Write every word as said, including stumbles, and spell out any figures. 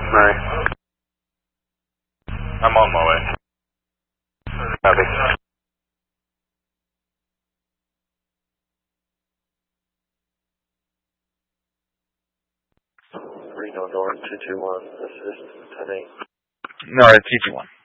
Right. I'm on my way. Copy. Reno North two two one, assist ten eight. North two two one.